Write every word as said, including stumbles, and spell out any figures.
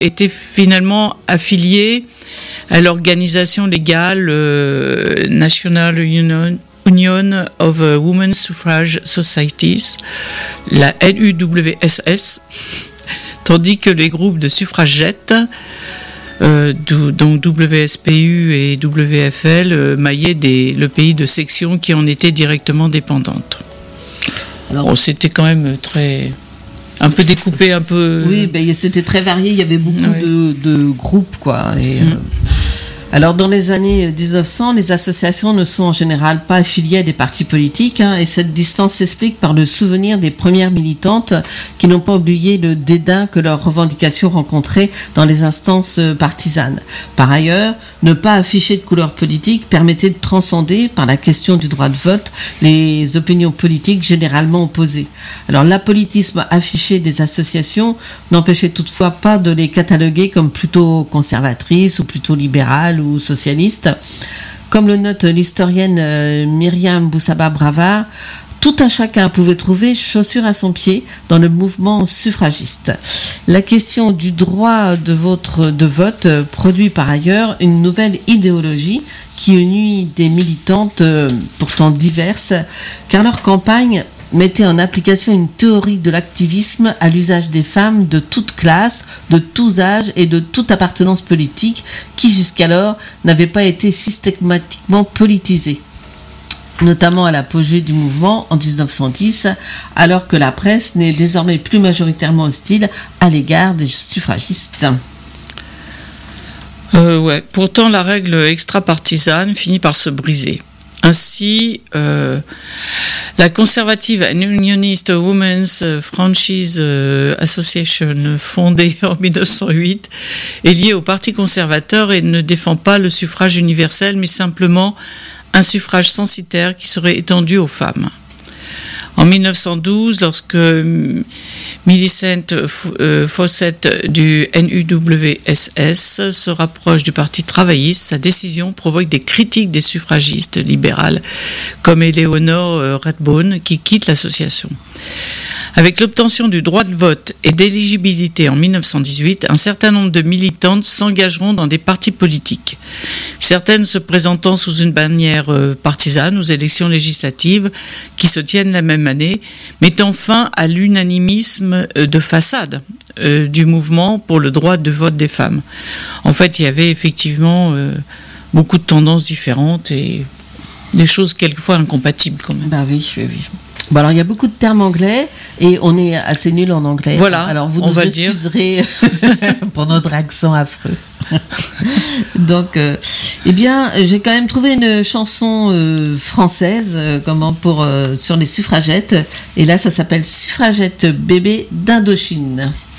étaient finalement affiliés à l'organisation légale euh, National Union, Union of Women's Suffrage Societies, la N U W S S, tandis que les groupes de suffragettes, euh, donc W S P U et W F L, euh, maillaient des, le pays de sections qui en étaient directement dépendantes. Alors, bon, c'était quand même très... un peu découpé, un peu... Oui, ben, c'était très varié, il y avait beaucoup ouais. de, de groupes, quoi. Et, mm. euh... Alors, dans les années dix-neuf cents, les associations ne sont en général pas affiliées à des partis politiques, hein, et cette distance s'explique par le souvenir des premières militantes qui n'ont pas oublié le dédain que leurs revendications rencontraient dans les instances partisanes. Par ailleurs, ne pas afficher de couleur politique permettait de transcender, par la question du droit de vote, les opinions politiques généralement opposées. Alors, l'apolitisme affiché des associations n'empêchait toutefois pas de les cataloguer comme plutôt conservatrices ou plutôt libérales ou socialistes. Comme le note l'historienne euh, Myriam Boussaba-Bravard, tout un chacun pouvait trouver chaussure à son pied dans le mouvement suffragiste. La question du droit de, votre, de vote produit par ailleurs une nouvelle idéologie qui unit des militantes euh, pourtant diverses, car leur campagne mettait en application une théorie de l'activisme à l'usage des femmes de toutes classes, de tous âges et de toute appartenance politique qui jusqu'alors n'avaient pas été systématiquement politisées, notamment à l'apogée du mouvement en dix-neuf cent dix, alors que la presse n'est désormais plus majoritairement hostile à l'égard des suffragistes. Euh, ouais. Pourtant, la règle extra-partisane finit par se briser. Ainsi, euh, la conservative and Unionist Women's Franchise Association, fondée en dix-neuf cent huit, est liée au Parti conservateur et ne défend pas le suffrage universel, mais simplement un suffrage censitaire qui serait étendu aux femmes. En dix-neuf cent douze, lorsque Millicent Fawcett du N U W S S se rapproche du Parti travailliste, sa décision provoque des critiques des suffragistes libérales comme Eleanor Rathbone qui quitte l'association. Avec l'obtention du droit de vote et d'éligibilité en dix-neuf cent dix-huit, un certain nombre de militantes s'engageront dans des partis politiques. Certaines se présentant sous une bannière partisane aux élections législatives qui se tiennent la même année, mettant fin à l'unanimisme de façade euh, du mouvement pour le droit de vote des femmes. En fait, il y avait effectivement euh, beaucoup de tendances différentes et des choses quelquefois incompatibles quand même. Bah oui, oui, oui. Bon, alors il y a beaucoup de termes anglais et on est assez nul en anglais. Voilà, alors vous on nous va excuserez pour notre accent affreux. Donc, euh, eh bien, j'ai quand même trouvé une chanson euh, française, euh, comment pour euh, sur les suffragettes. Et là, ça s'appelle Suffragette bébé d'Indochine.